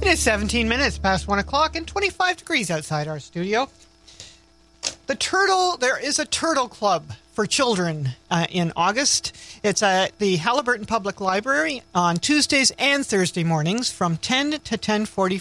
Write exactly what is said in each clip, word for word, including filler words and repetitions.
It is seventeen minutes past one o'clock and twenty-five degrees outside our studio. The Turtle, there is a Turtle Club for children uh, in August. It's at the Haliburton Public Library on Tuesdays and Thursday mornings from ten to ten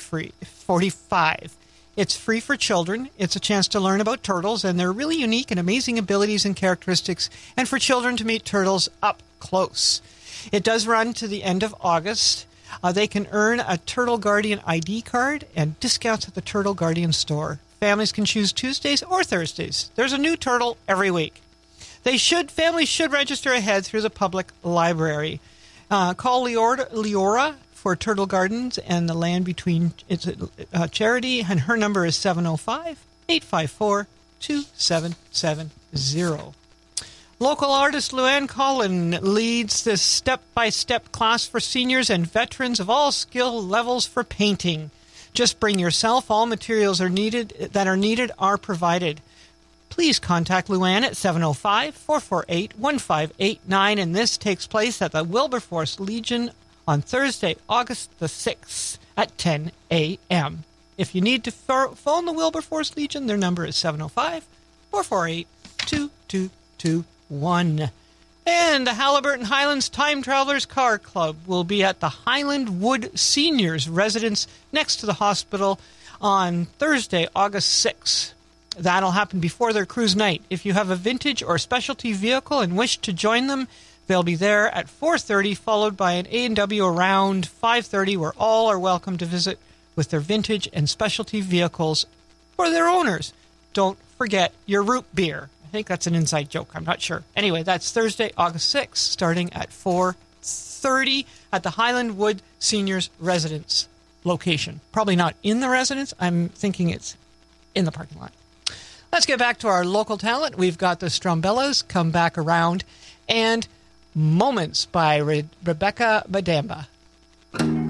forty-five. It's free for children. It's a chance to learn about turtles and their really unique and amazing abilities and characteristics, and for children to meet turtles up close. It does run to the end of August. Uh, they can earn a Turtle Guardian I D card and discounts at the Turtle Guardian store. Families can choose Tuesdays or Thursdays. There's a new turtle every week. They should families should register ahead through the public library. Uh, call Leora, Leora for Turtle Gardens and the Land Between it's uh, Charity, and her number is seven oh five, eight five four, two seven seven zero. Local artist Luann Collin leads this step-by-step class for seniors and veterans of all skill levels for painting. Just bring yourself. All materials are needed that are needed are provided. Please contact Luann at seven oh five, four four eight, one five eight nine, and this takes place at the Wilberforce Legion on Thursday, August the sixth at ten a.m. If you need to phone the Wilberforce Legion, their number is seven oh five, four four eight, two two two one. And the Haliburton Highlands Time Travelers Car Club will be at the Highland Wood Seniors Residence next to the hospital on Thursday, August sixth. That'll happen before their cruise night. If you have a vintage or specialty vehicle and wish to join them, they'll be there at four thirty, followed by an A and W around five thirty, where all are welcome to visit with their vintage and specialty vehicles for their owners. Don't forget your root beer. I think that's an inside joke. I'm not sure. Anyway, that's Thursday, August sixth, starting at four thirty at the Highland Wood Seniors Residence location. Probably not in the residence. I'm thinking it's in the parking lot. Let's get back to our local talent. We've got the Strumbellas, Come Back Around, and Moments by Re- Rebecca Badamba.